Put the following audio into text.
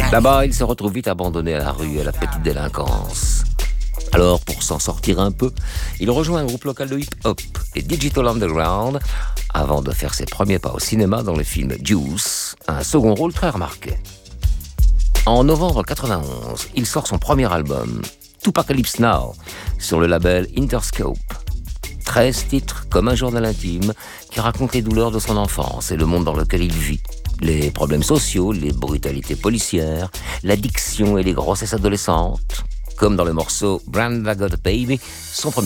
Là-bas, il se retrouve vite abandonné à la rue et à la petite délinquance. Alors, pour s'en sortir un peu, il rejoint un groupe local de hip-hop, les Digital Underground, avant de faire ses premiers pas au cinéma dans le film Juice, un second rôle très remarqué. En novembre 91, il sort son premier album, Tupacalypse Now, sur le label Interscope. 13 titres comme un journal intime qui raconte les douleurs de son enfance et le monde dans lequel il vit. Les problèmes sociaux, les brutalités policières, l'addiction et les grossesses adolescentes. Comme dans le morceau Brand I Got a Baby, son premier